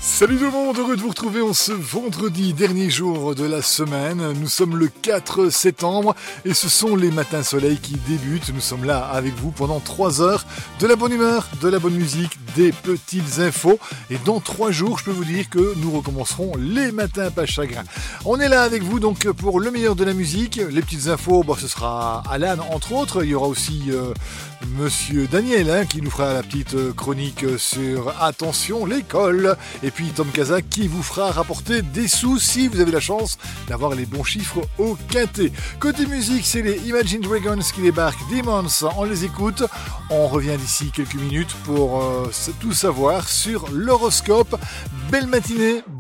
Salut tout le monde, heureux de vous retrouver en ce vendredi, dernier jour de la semaine. Nous sommes le 4 septembre et ce sont les matins soleil qui débutent. Nous sommes là avec vous pendant 3 heures, de la bonne humeur, de la bonne musique, des petites infos. Et dans 3 jours, je peux vous dire que nous recommencerons les matins pas chagrin. On est là avec vous donc pour le meilleur de la musique. Les petites infos, ce sera Alan entre autres. Il y aura aussi Monsieur Daniel qui nous fera la petite chronique sur Attention l'école. Et puis Tom Kazak qui vous fera rapporter des sous si vous avez la chance d'avoir les bons chiffres au quintet. Côté musique, c'est les Imagine Dragons qui débarquent, Demons, on les écoute. On revient d'ici quelques minutes pour tout savoir sur l'horoscope. Belle matinée,